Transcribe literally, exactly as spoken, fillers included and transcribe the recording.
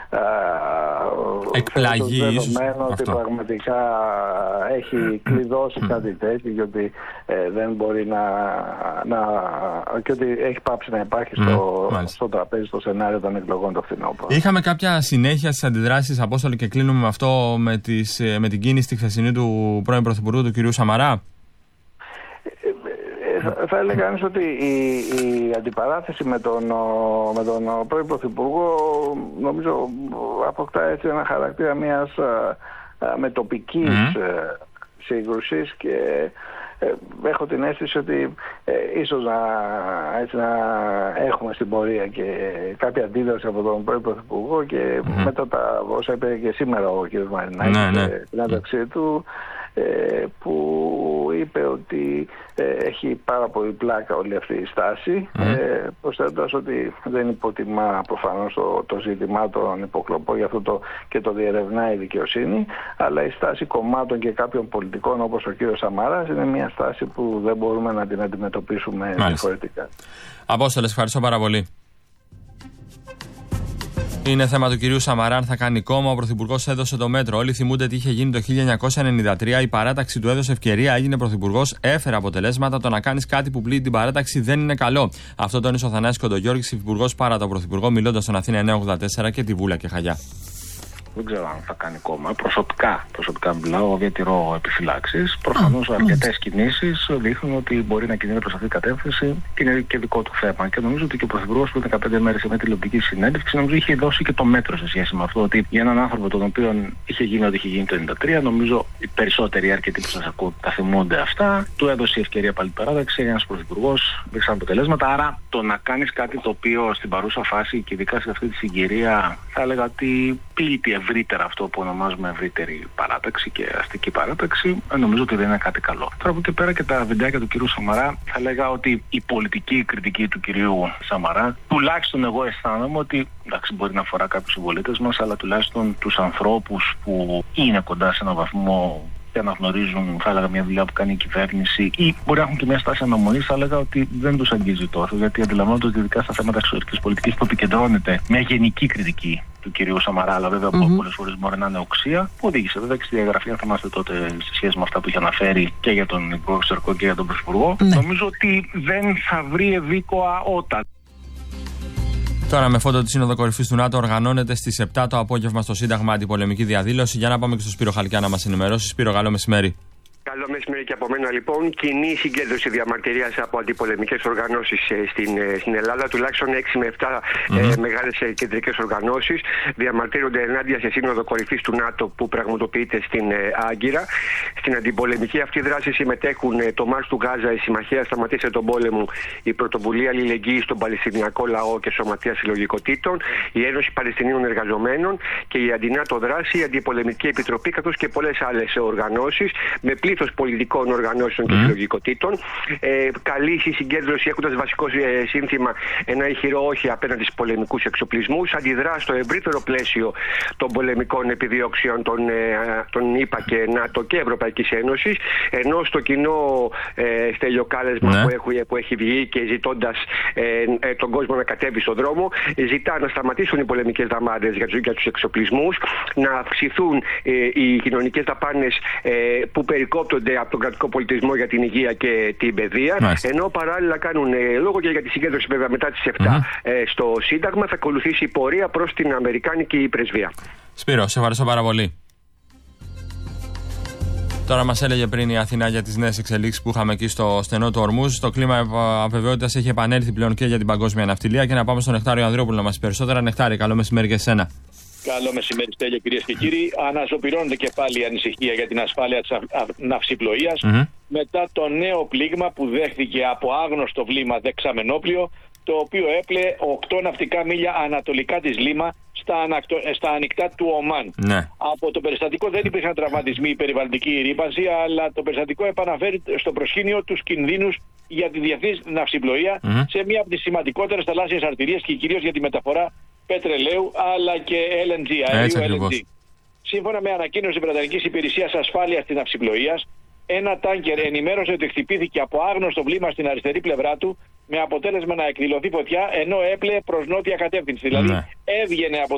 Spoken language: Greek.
εκπλαγεί δεδομένο ότι πραγματικά έχει κλειδώσει κάτι τέτοιο και ότι ε, δεν μπορεί να, να και ότι έχει πάψει να υπάρχει στο, mm, στο τραπέζι στο σενάριο των εκλογών το φθινόπωρο. Είχαμε κάποια συνέχεια στις αντιδράσεις, Απόστολε, και κλείνουμε με αυτό, με, τις, με την κίνηση τη χθεσινή του πρώην Πρωθυπουργού, του κυρίου Σαμαρά. Θα έλεγα κανείς ότι η, η αντιπαράθεση με τον, με τον πρώην Πρωθυπουργό νομίζω αποκτά έτσι ένα χαρακτήρα μιας α, α, μετοπικής mm. σύγκρουσης και ε, έχω την αίσθηση ότι ε, ίσως να, έτσι, να έχουμε στην πορεία και κάποια αντίδραση από τον πρώην Πρωθυπουργό και mm. μετά τα όσα είπε και σήμερα ο κ. Μαρινάκης mm. και την ένταξή του, που είπε ότι ε, έχει πάρα πολύ πλάκα όλη αυτή η στάση, mm. ε, προσθέτοντας ότι δεν υποτιμά προφανώς το, το ζήτημα των υποκλοπών, γι' αυτό το, και το διερευνάει η δικαιοσύνη, αλλά η στάση κομμάτων και κάποιων πολιτικών όπως ο κύριος Σαμαράς είναι μια στάση που δεν μπορούμε να την αντιμετωπίσουμε διαφορετικά. Απόστολε, ευχαριστώ πάρα πολύ. Είναι θέμα του κυρίου Σαμαρά αν θα κάνει κόμμα. Ο Πρωθυπουργός έδωσε το μέτρο. Όλοι θυμούνται τι είχε γίνει το χίλια εννιακόσια ενενήντα τρία. Η παράταξη του έδωσε ευκαιρία, έγινε πρωθυπουργός, έφερε αποτελέσματα. Το να κάνεις κάτι που πλήττει την παράταξη δεν είναι καλό. Αυτό τόνισε ο Θανάσης Κοντογιώργης, υφυπουργός παρά τον πρωθυπουργό, μιλώντας στον Αθήνα εννιακόσια ογδόντα τέσσερα και τη Βούλα και Χαγιά. Δεν ξέρω αν θα κάνει κόμμα. Προσωπικά, προσωπικά μιλάω, διατηρώ επιφυλάξεις. Προφανώς αρκετές κινήσεις δείχνουν ότι μπορεί να κινείται προς αυτή την κατεύθυνση και είναι και δικό του θέμα. Και νομίζω ότι και ο Πρωθυπουργός πριν δεκαπέντε μέρες σε μια τηλεοπτική συνέντευξη νομίζω είχε δώσει και το μέτρο σε σχέση με αυτό. Ότι για έναν άνθρωπο τον οποίο είχε γίνει ό,τι είχε γίνει το ενενήντα τρία, νομίζω οι περισσότεροι αρκετοί που σας ακούω τα θυμούνται αυτά. Του έδωσε η ευκαιρία πάλι παράταξη, ένας Πρωθυπουργός, υπήρξαν αποτελέσματα. Άρα το να κάνεις κάτι το οποίο στην παρούσα φάση και ειδικά σε αυτή τη συγκυρία θα έλεγα ότι πλήττει ευρύτερα αυτό που ονομάζουμε ευρύτερη παράταξη και αστική παράταξη, νομίζω ότι δεν είναι κάτι καλό. Τώρα από εκεί πέρα και τα βιντεάκια του κυρίου Σαμαρά, θα λέγα ότι η πολιτική κριτική του κυρίου Σαμαρά, τουλάχιστον εγώ αισθάνομαι ότι εντάξει, μπορεί να αφορά κάποιους συμπολίτες μας, αλλά τουλάχιστον τους ανθρώπους που είναι κοντά σε έναν βαθμό και αναγνωρίζουν, θα έλεγα, μια δουλειά που κάνει η κυβέρνηση ή μπορεί να έχουν και μια στάση αναμονής, θα έλεγα ότι δεν τους αγγίζει τόσο, γιατί αντιλαμβάνονται ότι ειδικά στα θέματα εξωτερικής πολιτικής που επικεντρώνεται μια γενική κριτική του κυρίου Σαμαρά, αλλά βέβαια mm-hmm. πολλές φορές μπορεί να είναι οξία, που οδήγησε βέβαια και στη διαγραφή, αν θυμάστε τότε, σε σχέση με αυτά που είχε αναφέρει και για τον Υπουργό Εξωτερικών και για τον Πρωθυπουργό. Mm-hmm. Νομίζω ότι δεν θα βρει ευήκοα όταν. Τώρα, με φόντο τη Σύνοδο Κορυφής του ΝΑΤΟ, οργανώνεται στις επτά το απόγευμα στο Σύνταγμα αντιπολεμική διαδήλωση. Για να πάμε και στο Σπύρο Χαλκιά να μας ενημερώσει. Σπύρο, καλό μεσημέρι. Καλό μεσημέρι και από μένα, λοιπόν. Κοινή συγκέντρωση διαμαρτυρίας από αντιπολεμικές οργανώσεις στην, στην Ελλάδα. Τουλάχιστον έξι με επτά mm-hmm. ε, μεγάλες κεντρικές οργανώσεις διαμαρτύρονται ενάντια σε Σύνοδο Κορυφής του ΝΑΤΟ που πραγματοποιείται στην ε, Άγκυρα. Στην αντιπολεμική αυτή δράση συμμετέχουν ε, το Μάρς του Γάζα, η Συμμαχία Σταματήστε τον Πόλεμο, η Πρωτοβουλία Αλληλεγγύης στον Παλαιστινιακό Λαό και Σωματεία Συλλογικοτήτων, η Ένωση Παλαιστινίων Εργαζομένων και η Αντινάτο Δράση, η Αντιπολεμική Επιτροπή, καθώς και πολλές άλλες οργανώσεις με πλήθος πολιτικών οργανώσεων mm. και συλλογικοτήτων. Ε, καλή η συγκέντρωση έχοντας βασικό ε, σύνθημα ένα ηχηρό όχι απέναντι στους πολεμικούς εξοπλισμούς. Αντιδρά στο ευρύτερο πλαίσιο των πολεμικών επιδιώξεων των, ε, των ΗΠΑ και ΝΑΤΟ και Ευρωπαϊκής Ένωσης. Ενώ στο κοινό ε, στελιοκάλεσμα mm. που, έχει, που έχει βγει και ζητώντας ε, ε, τον κόσμο να κατέβει στον δρόμο, ζητά να σταματήσουν οι πολεμικές δαμάδες για τους, για τους εξοπλισμούς, να αυξηθούν ε, οι κοινωνικές δαπάνες ε, που περικόπτουν από τον κρατικό πολιτισμό για την υγεία και την παιδεία. Μάλιστα. Ενώ παράλληλα κάνουν ε, λόγο και για τη συγκέντρωση βέβαια μετά τις επτά mm-hmm. ε, στο Σύνταγμα. Θα ακολουθήσει η πορεία προς την Αμερικάνικη πρεσβεία. Σπύρο, σε ευχαριστώ πάρα πολύ. Τώρα μας έλεγε πριν η Αθηνά για τις νέες εξελίξεις που είχαμε εκεί στο στενό του Ορμούζ. Το κλίμα αβεβαιότητας έχει επανέλθει πλέον και για την παγκόσμια ναυτιλία. Και να πάμε στον Νεκτάριο Ανδριόπουλο να μας πει περισσότερα. Νεκτάρη, καλό μεσημέρι και εσένα. Καλό μεσημέρι, Στέλιο, κυρίες και κύριοι. Αναζωπυρώνεται και πάλι η ανησυχία για την ασφάλεια της ναυσιπλοείας mm-hmm. μετά το νέο πλήγμα που δέχθηκε από άγνωστο βλήμα δεξαμενόπλιο, το οποίο έπλεε οκτώ ναυτικά μίλια ανατολικά της Λίμα στα, ανακτο... στα ανοιχτά του Ομάν. Ναι. Από το περιστατικό δεν υπήρχαν τραυματισμοί ή περιβαλλοντική ρήπανση, αλλά το περιστατικό επαναφέρει στο προσκήνιο τους κινδύνους για τη διεθνή ναυσιπλοεία mm-hmm. σε μία από τις σημαντικότερες θαλάσσιες αρτηρίες και κυρίως για τη μεταφορά πετρελαίου αλλά και ελ εν τζι, αερίου ελ εν τζι. Σύμφωνα με ανακοίνωση της Βρετανικής Υπηρεσίας Ασφάλειας της Ναυσιπλοείας, ένα τάνκερ ενημέρωσε ότι χτυπήθηκε από άγνωστο βλήμα στην αριστερή πλευρά του, με αποτέλεσμα να εκδηλωθεί φωτιά, ενώ έπλεε προς νότια κατεύθυνση. Δηλαδή, ναι. έβγαινε από